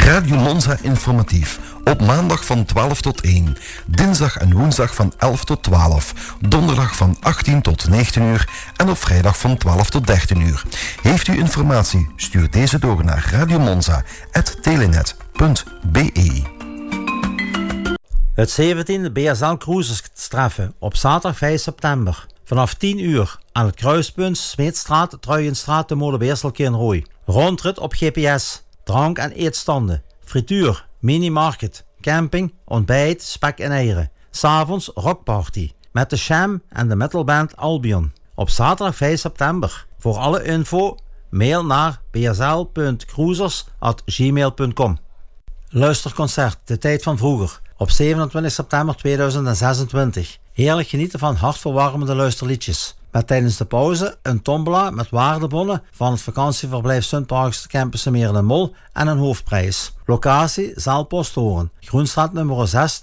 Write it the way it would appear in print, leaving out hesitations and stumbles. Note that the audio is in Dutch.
Radio Monza informatief. Op maandag van 12 tot 1. Dinsdag en woensdag van 11 tot 12. Donderdag van 18 tot 19 uur. En op vrijdag van 12 tot 13 uur. Heeft u informatie? Stuur deze door naar radiomonza@telenet.be. Het 17e BSL Cruiserstreffen op zaterdag 5 september. Vanaf 10 uur aan het kruispunt Smeetstraat, Truijenstraat, de Molenbeersel in Rooi. Rondrit op GPS, drank- en eetstanden, frituur, minimarket, camping, ontbijt, spek en eieren. 's Avonds rockparty met de Sham en de metalband Albion. Op zaterdag 5 september. Voor alle info mail naar bsl.cruisers@gmail.com. Luisterconcert De Tijd van Vroeger op 27 september 2026. Heerlijk genieten van hartverwarmende luisterliedjes. Met tijdens de pauze een tombola met waardebonnen van het vakantieverblijf Sunparks Campus Meren en Mol en een hoofdprijs. Locatie Zaal Posthoorn, Groenstraat nummer 6,